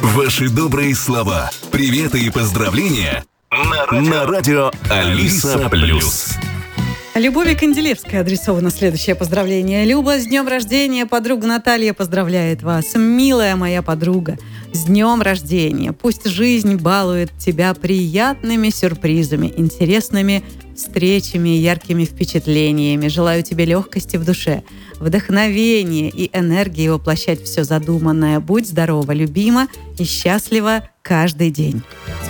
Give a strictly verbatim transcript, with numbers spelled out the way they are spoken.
Ваши добрые слова, приветы и поздравления на радио, на радио Алиса Плюс. Любови Канделевской адресовано следующее поздравление. Люба, с днем рождения! Подруга Наталья поздравляет вас. Милая моя подруга, с днем рождения! Пусть жизнь балует тебя приятными сюрпризами, интересными встречами и яркими впечатлениями. Желаю тебе легкости в душе, вдохновения и энергии воплощать все задуманное. Будь здорова, любима и счастлива каждый день.